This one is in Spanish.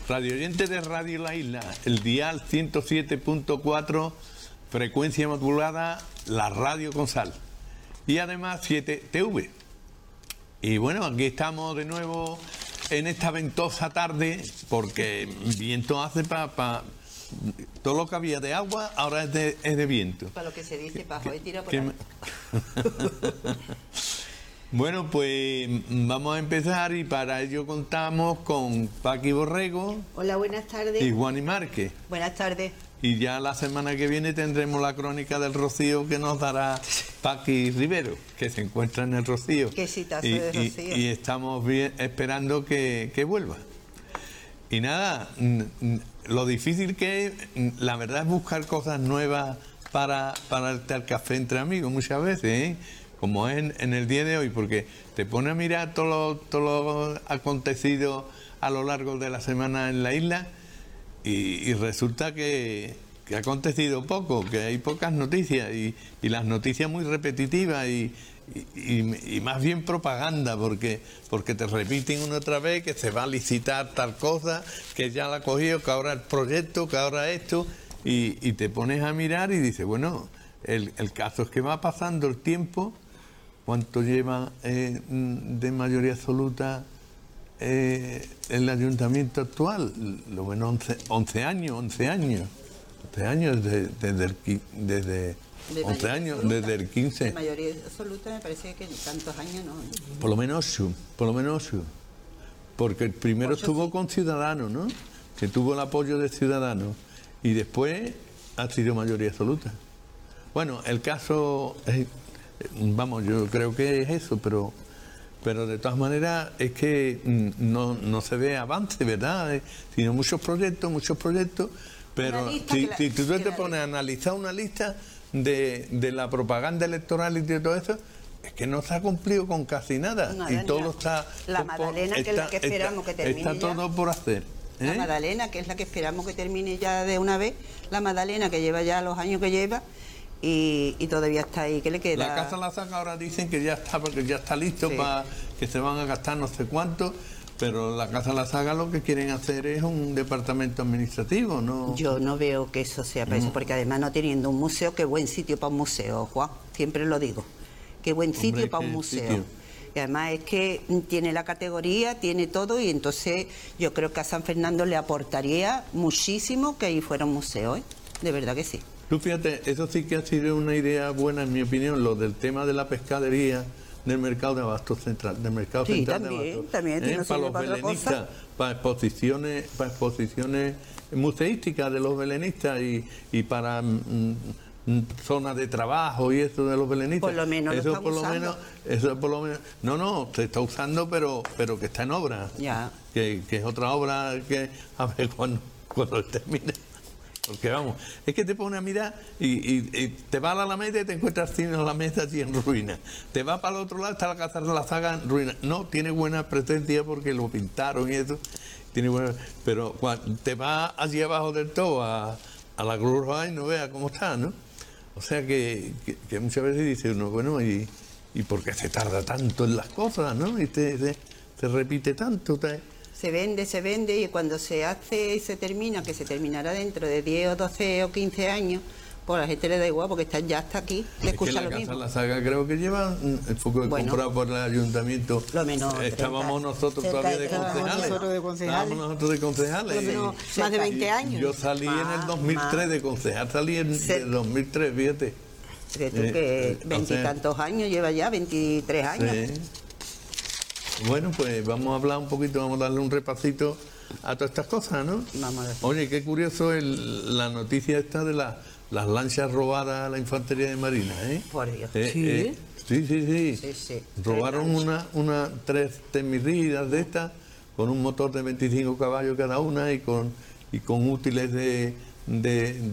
Radio oyente de Radio La Isla, el dial 107.4, frecuencia modulada, la radio con sal. Y además 7TV. Y bueno, aquí estamos de nuevo en esta ventosa tarde, porque viento hace para todo lo que había de agua, ahora es de viento. Para lo que se dice, para joder, tira por ahí. Bueno, pues vamos a empezar y para ello contamos con Paqui Borrego. Hola, buenas tardes. Y Juani Márquez. Buenas tardes. Y ya la semana que viene tendremos la crónica del Rocío que nos dará Paqui Rivero, que se encuentra en el Rocío. Qué citazo de Rocío. Y estamos esperando que vuelva. Y nada, lo difícil que es, la verdad, es buscar cosas nuevas para el café entre amigos muchas veces, ¿eh? Como es en el día de hoy, porque te pone a mirar todo lo acontecido a lo largo de la semana en la isla y resulta que ha acontecido poco, que hay pocas noticias y las noticias muy repetitivas y más bien propaganda, porque te repiten una otra vez que se va a licitar tal cosa, que ya la ha cogido, que ahora el proyecto, que ahora esto, y te pones a mirar y dices, bueno, el caso es que va pasando el tiempo. ¿Cuánto lleva de mayoría absoluta el ayuntamiento actual? Lo menos 11 años. 11 años desde 11 años, desde el 15. De mayoría absoluta me parece que tantos años no. Por lo menos 8. Porque el primero estuvo con Ciudadanos, ¿no? Que tuvo el apoyo de Ciudadanos. Y después ha sido mayoría absoluta. Bueno, el caso es... Vamos, yo creo que es eso, pero de todas maneras es que no se ve avance, ¿verdad? Sino muchos proyectos, pero si tú te pones a analizar una lista de la propaganda electoral y de todo eso, es que no se ha cumplido con casi nada. Y todo está... La Magdalena, que es la que esperamos que termine está ya. todo por hacer. La Magdalena, que es la que esperamos que termine ya de una vez. La Magdalena, que lleva ya los años que lleva. Y todavía está ahí, ¿qué le queda? La Casa La Saca ahora dicen que ya está, porque ya está listo, sí, para que se van a gastar no sé cuánto, pero la Casa La Saga lo que quieren hacer es un departamento administrativo, ¿no? Yo no veo que eso sea para eso, porque además no teniendo un museo, qué buen sitio para un museo, Juan, siempre lo digo, qué buen sitio para un museo. Sitio. Y además es que tiene la categoría, tiene todo, y entonces yo creo que a San Fernando le aportaría muchísimo que ahí fuera un museo, ¿eh? De verdad que sí. Tú fíjate, eso sí que ha sido una idea buena, en mi opinión, lo del tema de la pescadería del mercado de abastos central, del mercado sí, central también, de abastos. También, para los belenistas, para exposiciones museísticas de los belenistas y para zonas de trabajo y eso de los belenistas. Por lo menos eso por lo menos, no, se está usando, pero que está en obra. Ya. Que es otra obra que a ver cuando termine. Porque vamos, es que te pones a mirar y te vas a la Alameda y te encuentras sin la Alameda así en ruina. Te vas para el otro lado, está la Casa de la Saga en ruina. No, tiene buena presencia porque lo pintaron y eso. Pero cuando te vas allí abajo del todo a la Cruz Roja y no veas cómo está, ¿no? O sea que muchas veces dice uno, bueno, ¿y por qué se tarda tanto en las cosas, no? Y se repite tanto. Se vende y cuando se hace y se termina, que se terminará dentro de 10 o 12 o 15 años, pues a la gente le da igual porque ya está aquí, le escucha lo mismo. La Saga creo que lleva, fue comprado por el ayuntamiento. Lo menos. Estábamos nosotros todavía de concejales. Estábamos nosotros de concejales. Más de 20 años. Yo salí en el 2003 de concejal, salí en el 2003, fíjate. Que 20 y tantos años lleva ya, 23 años. Sí. Bueno, pues vamos a hablar un poquito, vamos a darle un repasito a todas estas cosas, ¿no? Vamos a ver. Oye, qué curioso la noticia esta de las lanchas robadas a la Infantería de Marina, ¿eh? Por Dios. Sí. Robaron una 3 temirridas de estas, con un motor de 25 caballos cada una y con útiles de